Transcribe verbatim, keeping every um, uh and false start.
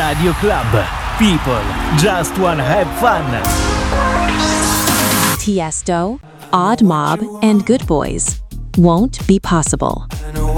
Radio Club. People just wanna have fun. Tiesto, Odd Mob, and Good Boys. Won't Be Possible.